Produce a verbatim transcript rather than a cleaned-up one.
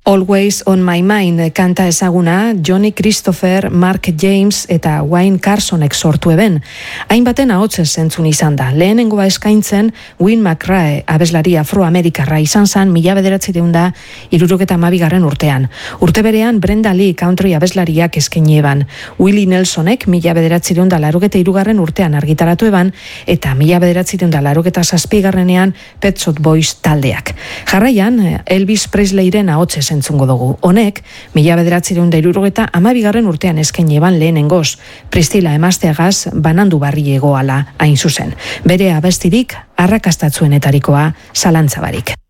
Always on my mind kanta ezaguna Johnny Christopher, Mark James eta Wayne Carsonek sortu eben. Hainbaten ahotsez zentzun izan da. Lehenengoa eskaintzen Win McRae abeslari afroamerikarra izan zan mila bederatziehun eta hirurogeita hamabigarren urtean. Urte berean Brenda Lee country abeslariak eskaini eban. Willie Nelsonek mila bederatziehun eta laurogeita hirugarren urtean argitaratu eban eta mila bederatziehun eta laurogeita zazpigarrenean Pet Shop Boys taldeak. Jarraian Elvis Presleyren ahotsez entzungo dugu. Honek, mila bederatziehun eta hirurogeita hamabigarren urtean eskaini eban lehenengoz, Priscilla emazteagaz banandu barri egoala hain zuzen. Bere abestirik arrakastatzuenetarikoa Zalantza barik.